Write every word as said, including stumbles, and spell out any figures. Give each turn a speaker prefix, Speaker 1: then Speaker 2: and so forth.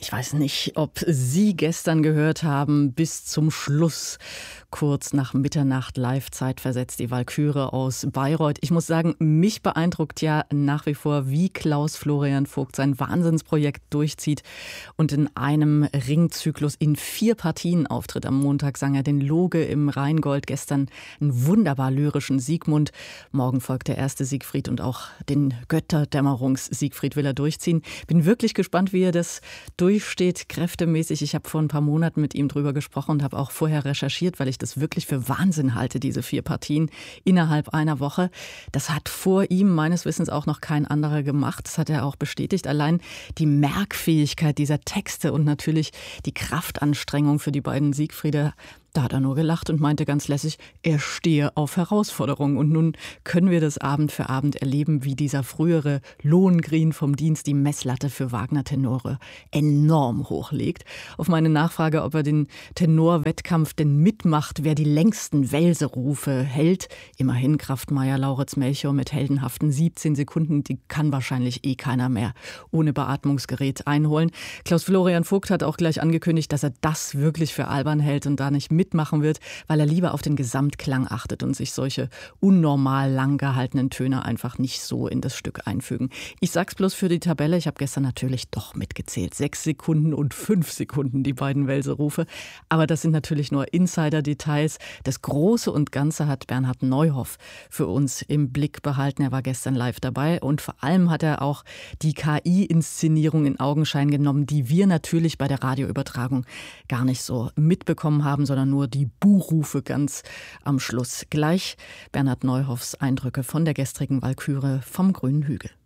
Speaker 1: Ich weiß nicht, ob Sie gestern gehört haben, bis zum Schluss, kurz nach Mitternacht, live zeitversetzt, die Walküre aus Bayreuth. Ich muss sagen, mich beeindruckt ja nach wie vor, wie Klaus Florian Vogt sein Wahnsinnsprojekt durchzieht und in einem Ringzyklus in vier Partien auftritt. Am Montag sang er den Loge im Rheingold, gestern einen wunderbar lyrischen Siegmund. Morgen folgt der erste Siegfried und auch den Götterdämmerungs-Siegfried will er durchziehen. Bin wirklich gespannt, wie er das durchsteht, kräftemäßig. Ich habe vor ein paar Monaten mit ihm drüber gesprochen und habe auch vorher recherchiert, weil ich das wirklich für Wahnsinn halte, diese vier Partien innerhalb einer Woche. Das hat vor ihm meines Wissens auch noch kein anderer gemacht. Das hat er auch bestätigt. Allein die Merkfähigkeit dieser Texte und natürlich die Kraftanstrengung für die beiden Siegfriede. Da hat er nur gelacht und meinte ganz lässig, er stehe auf Herausforderungen. Und nun können wir das Abend für Abend erleben, wie dieser frühere Lohengrin vom Dienst die Messlatte für Wagner-Tenore enorm hochlegt. Auf meine Nachfrage, ob er den Tenorwettkampf denn mitmacht, wer die längsten Wälserufe hält, immerhin Kraftmeier, Lauritz Melchior mit heldenhaften siebzehn Sekunden, die kann wahrscheinlich eh keiner mehr ohne Beatmungsgerät einholen. Klaus Florian Vogt hat auch gleich angekündigt, dass er das wirklich für albern hält und da nicht mit mitmachen wird, weil er lieber auf den Gesamtklang achtet und sich solche unnormal lang gehaltenen Töne einfach nicht so in das Stück einfügen. Ich sag's bloß für die Tabelle, ich habe gestern natürlich doch mitgezählt. Sechs Sekunden und fünf Sekunden, die beiden Wälserufe. Aber das sind natürlich nur Insider-Details. Das Große und Ganze hat Bernhard Neuhoff für uns im Blick behalten. Er war gestern live dabei und vor allem hat er auch die K I-Inszenierung in Augenschein genommen, die wir natürlich bei der Radioübertragung gar nicht so mitbekommen haben, sondern nur die Buhrufe ganz am Schluss. Gleich Bernhard Neuhoffs Eindrücke von der gestrigen Walküre vom Grünen Hügel.